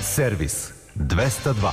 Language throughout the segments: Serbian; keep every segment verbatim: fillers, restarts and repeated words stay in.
Servis dvesta dva.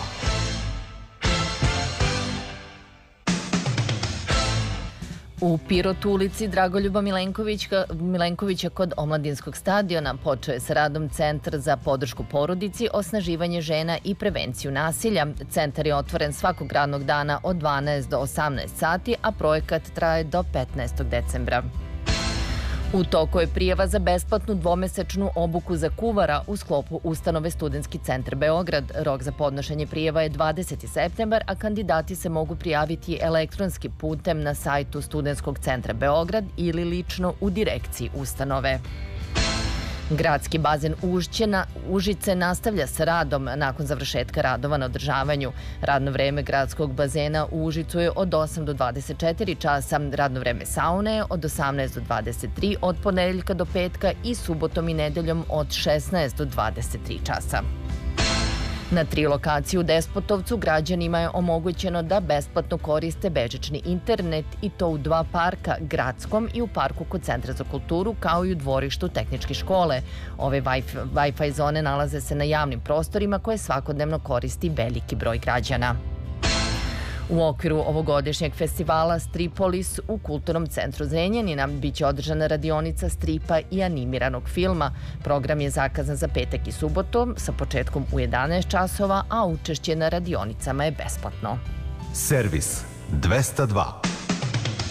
U Pirotu, ulici Dragoljuba Milenkovića kod Omladinskog stadiona počeo je sa radom Centar za podršku porodici, osnaživanje žena i prevenciju nasilja. Centar je otvoren svakog radnog dana od dvanaest do osamnaest sati, a projekat traje do petnaestog decembra. U toku je prijava za besplatnu dvomesečnu obuku za kuvara u sklopu ustanove Studentski centar Beograd. Rok za podnošenje prijava je dvadeseti septembar, a kandidati se mogu prijaviti elektronskim putem na sajtu Studentskog centra Beograd ili lično u direkciji ustanove. Gradski bazen Užice nastavlja sa radom nakon završetka radova na održavanju. Radno vreme gradskog bazena u Užicu je od osam do dvadeset četiri časa, radno vreme saune je od osamnaest do dvadeset tri od ponedeljka do petka i subotom i nedeljom od šesnaest do dvadeset tri časa. Na tri lokacije u Despotovcu građanima je omogućeno da besplatno koriste bežični internet i to u dva parka, Gradskom i u parku kod Centra za kulturu, kao i u dvorištu tehničke škole. Ove Wi-Fi zone nalaze se na javnim prostorima koje svakodnevno koristi veliki broj građana. U okviru ovogodišnjeg festivala Stripolis u Kulturnom centru Zrenjanina biće održana radionica stripa i animiranog filma. Program je zakazan za petak i subotu sa početkom u jedanaest časova, a učešće na radionicama je besplatno. Servis dvesta dva.